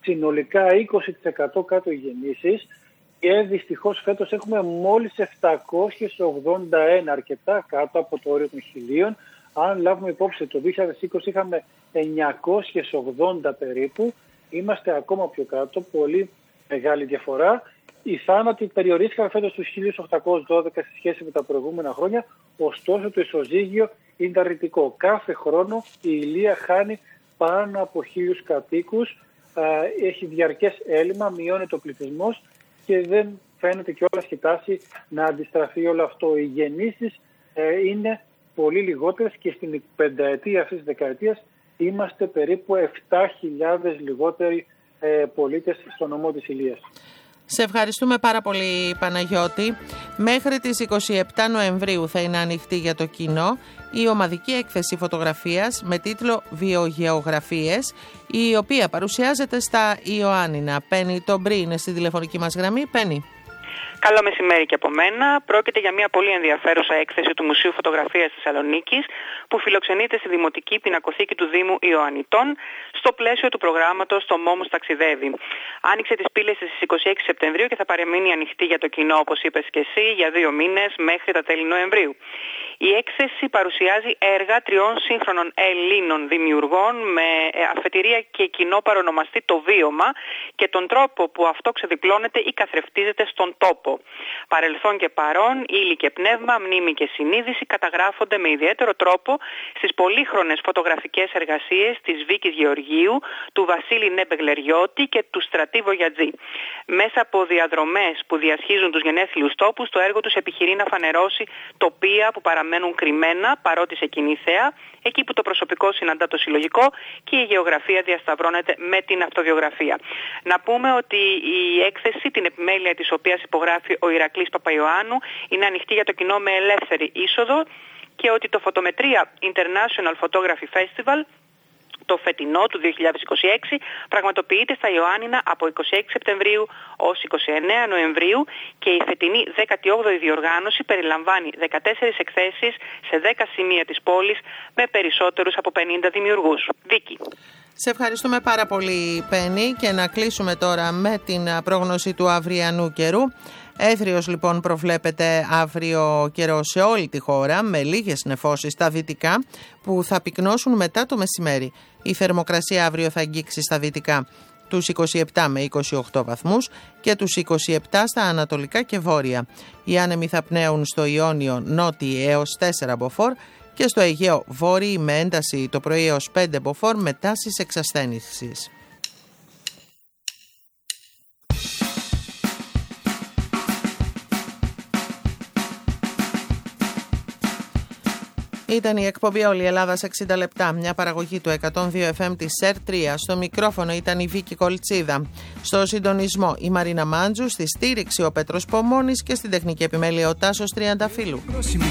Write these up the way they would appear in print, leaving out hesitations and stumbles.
συνολικά 20% κάτω οι γεννήσεις και δυστυχώς φέτος έχουμε μόλις 781, αρκετά κάτω από το όριο των 1.000. Αν λάβουμε υπόψη το 2020 είχαμε 980 περίπου, είμαστε ακόμα πιο κάτω, πολύ μεγάλη διαφορά. Οι θάνατοι περιορίστηκαν φέτος στους 1.812 σε σχέση με τα προηγούμενα χρόνια, ωστόσο το ισοζύγιο είναι αρνητικό. Κάθε χρόνο η Ηλεία χάνει πάνω από 1.000 κατοίκους, έχει διαρκές έλλειμμα, μειώνεται ο πληθυσμός και δεν φαίνεται κιόλας η τάση να αντιστραφεί όλο αυτό. Οι γεννήσεις είναι πολύ λιγότερες και στην πενταετία αυτής της δεκαετίας είμαστε περίπου 7.000 λιγότεροι πολίτες στο νομό της Ηλείας. Σε ευχαριστούμε πάρα πολύ, Παναγιώτη. Μέχρι τις 27 Νοεμβρίου θα είναι ανοιχτή για το κοινό η ομαδική έκθεση φωτογραφίας με τίτλο «Βιογεωγραφίες», η οποία παρουσιάζεται στα Ιωάννινα. Πέννη Τομπρή είναι στη τηλεφωνική μας γραμμή. Πέννη. Καλό μεσημέρι και από μένα. Πρόκειται για μια πολύ ενδιαφέρουσα έκθεση του Μουσείου Φωτογραφίας Θεσσαλονίκης που φιλοξενείται στη Δημοτική Πινακοθήκη του Δήμου Ιωαννιτών στο πλαίσιο του προγράμματος «Το Μόμος ταξιδεύει». Άνοιξε τις πύλες στις 26 Σεπτεμβρίου και θα παραμείνει ανοιχτή για το κοινό, όπως είπες και εσύ, για 2 μήνες μέχρι τα τέλη Νοεμβρίου. Η έκθεση παρουσιάζει έργα 3 σύγχρονων Ελλήνων δημιουργών με αφετηρία και κοινό παρονομαστή το βίωμα και τον τρόπο που αυτό ξεδιπλώνεται ή καθρεφτίζεται στον τόπο. Παρελθόν και παρόν, ύλη και πνεύμα, μνήμη και συνείδηση καταγράφονται με ιδιαίτερο τρόπο στις πολύχρονες φωτογραφικές εργασίες της Βίκης Γεωργίου, του Βασίλη Νεμπεγλεριώτη και του Στρατή Βογιατζή. Μέσα από διαδρομές που διασχίζουν τους γενέθλιους τόπους, το έργο τους επιχειρεί να φανερώσει τοπία που παραμένουν κρυμμένα παρότι σε κοινή θέα, εκεί που το προσωπικό συναντά το συλλογικό και η γεωγραφία διασταυρώνεται με την αυτοβιογραφία. Να πούμε ότι η έκθεση, την επιμέλεια της οποίας υπογράφει ο Ηρακλής Παπαϊωάννου, είναι ανοιχτή για το κοινό με ελεύθερη είσοδο και ότι το Φωτομετρία International Photography Festival, το φετινό του 2026, πραγματοποιείται στα Ιωάννινα από 26 Σεπτεμβρίου ως 29 Νοεμβρίου και η φετινή 18η διοργάνωση περιλαμβάνει 14 εκθέσεις σε 10 σημεία της πόλης με περισσότερους από 50 δημιουργούς. Βίκη. Σε ευχαριστούμε πάρα πολύ, Πέννη, και να κλείσουμε τώρα με την πρόγνωση του αυριανού καιρού. Έθριος λοιπόν προβλέπεται αύριο καιρό σε όλη τη χώρα με λίγες νεφώσεις στα δυτικά που θα πυκνώσουν μετά το μεσημέρι. Η θερμοκρασία αύριο θα αγγίξει στα δυτικά τους 27 με 28 βαθμούς και τους 27 στα ανατολικά και βόρεια. Οι άνεμοι θα πνέουν στο Ιόνιο νότιοι έως 4 μποφόρ και στο Αιγαίο βόρειοι με ένταση το πρωί έως 5 μποφόρ με τάσεις εξασθένησης. Ήταν η εκπομπή «Όλη η Ελλάδα σε 60 λεπτά», μια παραγωγή του 102 FM της ΣΕΡ3. Στο μικρόφωνο ήταν η Βίκη Κολτσίδα. Στο συντονισμό η Μαρίνα Μάντζου, στη στήριξη ο Πέτρος Πομώνης και στην τεχνική επιμέλεια ο Τάσος Τριανταφύλου.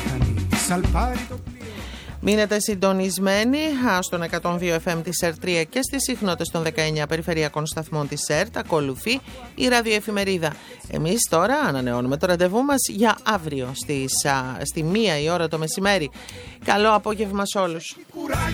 Μείνετε συντονισμένοι στον 102 FM της ΣΕΡ 3 και στις συχνότητες των 19 περιφερειακών σταθμών της ΣΕΡ. Ακολουθεί η ραδιοεφημερίδα. Εμείς τώρα ανανεώνουμε το ραντεβού μας για αύριο στη 1 η ώρα το μεσημέρι. Καλό απόγευμα σε όλους.